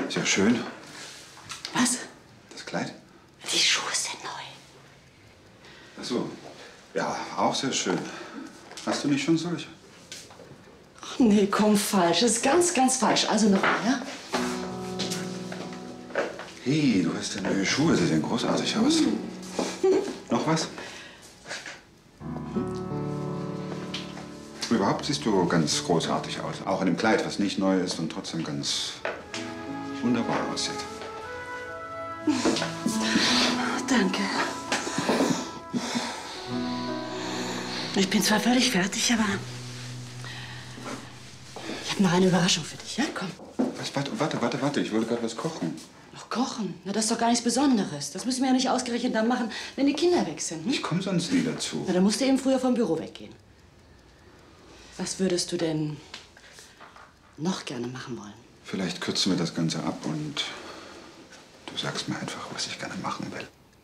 Ist ja schön. Was? Das Kleid? Die Schuhe sind neu. Ach so. Ja, auch sehr schön. Hast du nicht schon solche? Ach nee, komm, falsch. Das ist ganz, ganz falsch. Also noch mal, ja? Hey, du hast ja neue Schuhe. Sie sehen großartig aus. Noch was? Überhaupt siehst du ganz großartig aus. Auch in dem Kleid, was nicht neu ist und trotzdem ganz wunderbar aussieht. Danke. Ich bin zwar völlig fertig, aber ich habe noch eine Überraschung für dich. Ja, komm. Was? Warte. Ich wollte gerade was kochen. Noch kochen? Na, das ist doch gar nichts Besonderes. Das müssen wir ja nicht ausgerechnet dann machen, wenn die Kinder weg sind. Hm? Ich komme sonst nie dazu. Na, dann musst du eben früher vom Büro weggehen. Was würdest du denn noch gerne machen wollen? Vielleicht kürzen wir das Ganze ab und du sagst mir einfach, was ich gerne machen will.